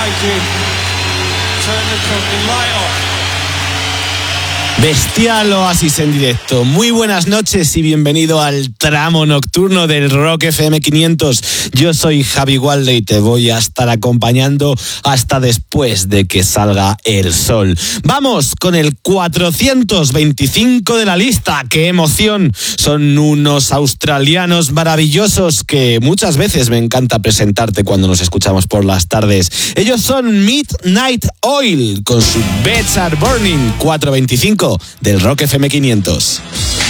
excited. Turn the fucking light off. Bestial oasis en directo. Muy buenas noches y bienvenido al tramo nocturno del Rock FM 500. Yo soy Javi Walde y te voy a estar acompañando hasta después de que salga el sol. Vamos con el 425 de la lista. ¡Qué emoción! Son unos australianos maravillosos que muchas veces me encanta presentarte cuando nos escuchamos por las tardes. Ellos son Midnight Oil con su Beds Are Burning 425 del Rock FM 500.